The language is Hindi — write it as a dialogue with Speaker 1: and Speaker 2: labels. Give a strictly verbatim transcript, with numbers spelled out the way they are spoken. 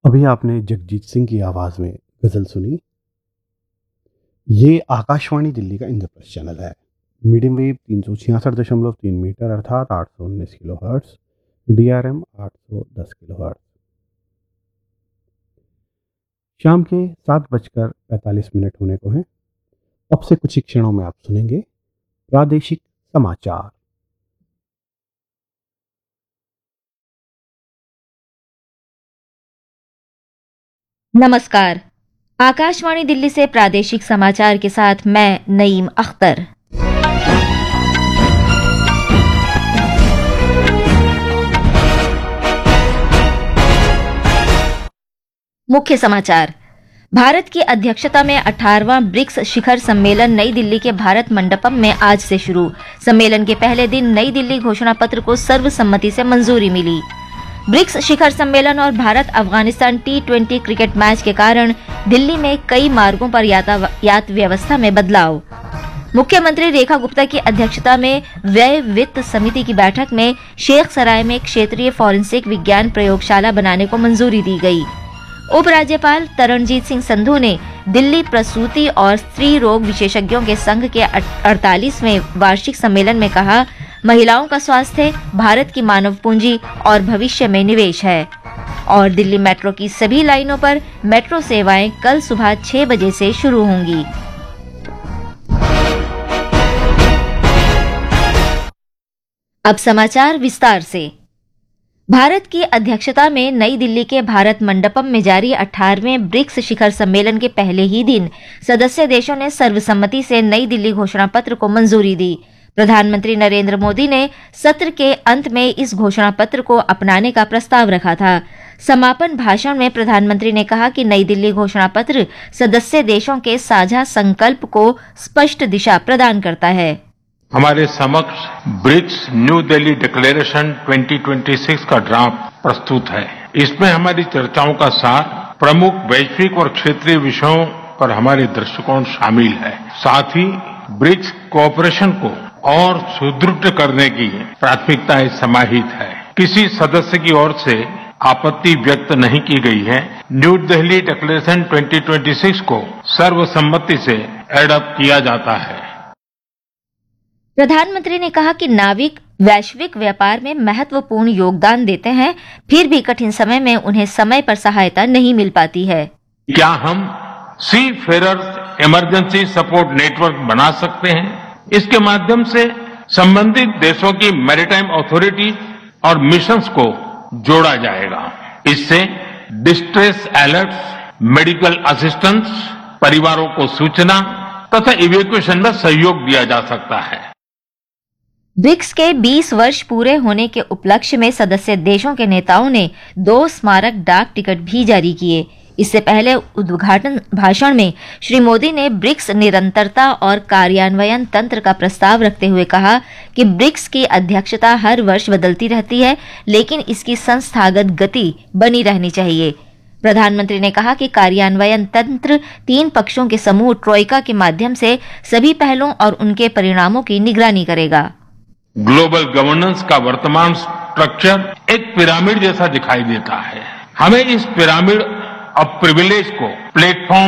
Speaker 1: अभी आपने जगजीत सिंह की आवाज़ में गज़ल सुनी। ये आकाशवाणी दिल्ली का इंद्रप्रस्थ चैनल है। मीडियम वेव तीन सौ छियासठ दशमलव तीन मीटर अर्थात आठ सौ उन्नीस kilo hertz, D R M आठ सौ दस किलो हर्ट्स। शाम के सात बजकर पैंतालीस मिनट होने को हैं। अब से कुछ ही क्षणों में आप सुनेंगे प्रादेशिक समाचार।
Speaker 2: नमस्कार। आकाशवाणी दिल्ली से प्रादेशिक समाचार के साथ मैं नईम अख्तर। मुख्य समाचार। भारत की अध्यक्षता में अठारहवां ब्रिक्स शिखर सम्मेलन नई दिल्ली के भारत मंडपम में आज से शुरू। सम्मेलन के पहले दिन नई दिल्ली घोषणा पत्र को सर्वसम्मति से मंजूरी मिली। ब्रिक्स शिखर सम्मेलन और Bharat Afghanistan T twenty cricket match के कारण दिल्ली में कई मार्गों पर यातायात व्यवस्था में बदलाव। मुख्यमंत्री रेखा गुप्ता की अध्यक्षता में व्यय वित्त समिति की बैठक में शेख सराय में क्षेत्रीय फॉरेंसिक विज्ञान प्रयोगशाला बनाने को मंजूरी दी गई। उपराज्यपाल तरणजीत सिंह संधू ने दिल्ली प्रसूति और स्त्री रोग विशेषज्ञों के संघ के अड़तालीसवें वार्षिक सम्मेलन में कहा, महिलाओं का स्वास्थ्य भारत की मानव पूंजी और भविष्य में निवेश है। और दिल्ली मेट्रो की सभी लाइनों पर मेट्रो सेवाएं कल सुबह छह बजे से शुरू होंगी। अब समाचार विस्तार से। भारत की अध्यक्षता में नई दिल्ली के भारत मंडपम में जारी अठारहवें ब्रिक्स शिखर सम्मेलन के पहले ही दिन सदस्य देशों ने सर्वसम्मति से नई दिल्ली घोषणा पत्र को मंजूरी दी। प्रधानमंत्री नरेंद्र मोदी ने सत्र के अंत में इस घोषणा पत्र को अपनाने का प्रस्ताव रखा था। समापन भाषण में प्रधानमंत्री ने कहा कि नई दिल्ली घोषणा पत्र सदस्य देशों के साझा संकल्प को स्पष्ट दिशा प्रदान करता है।
Speaker 3: हमारे समक्ष ब्रिक्स न्यू दिल्ली डिक्लेरेशन दो हज़ार छब्बीस का ड्राफ्ट प्रस्तुत है। इसमें हमारी चर्चाओं का सार, प्रमुख वैश्विक और क्षेत्रीय विषयों पर हमारे दृष्टिकोण शामिल है। साथ ही ब्रिक्स कोऑपरेशन को और सुदृढ़ करने की प्राथमिकताएं समाहित है। किसी सदस्य की ओर से आपत्ति व्यक्त नहीं की गई है। न्यू दिल्ली डिक्लेरेशन दो हज़ार छब्बीस को सर्वसम्मति से एडॉप्ट किया जाता है।
Speaker 2: प्रधानमंत्री ने कहा कि नाविक वैश्विक व्यापार में महत्वपूर्ण योगदान देते हैं, फिर भी कठिन समय में उन्हें समय पर सहायता नहीं मिल पाती है।
Speaker 3: क्या हम सी फेरर्स इमरजेंसी सपोर्ट नेटवर्क बना सकते हैं? इसके माध्यम से संबंधित देशों की मैरीटाइम अथॉरिटी और मिशंस को जोड़ा जाएगा। इससे डिस्ट्रेस अलर्ट्स, मेडिकल असिस्टेंस, परिवारों को सूचना तथा इवैक्यूएशन में सहयोग दिया जा सकता है।
Speaker 2: ब्रिक्स के बीस वर्ष पूरे होने के उपलक्ष्य में सदस्य देशों के नेताओं ने दो स्मारक डाक टिकट भी जारी किए। इससे पहले उद्घाटन भाषण में श्री मोदी ने ब्रिक्स निरंतरता और कार्यान्वयन तंत्र का प्रस्ताव रखते हुए कहा कि ब्रिक्स की अध्यक्षता हर वर्ष बदलती रहती है, लेकिन इसकी संस्थागत गति बनी रहनी चाहिए। प्रधानमंत्री ने कहा कि कार्यान्वयन तंत्र तीन पक्षों के समूह ट्रोइका के माध्यम से सभी पहलों और उनके परिणामों की निगरानी करेगा।
Speaker 3: ग्लोबल गवर्नेंस का वर्तमान स्ट्रक्चर एक पिरामिड जैसा दिखाई देता है। हमें इस पिरामिड ऑफ प्रिविलेज को प्लेटफॉर्म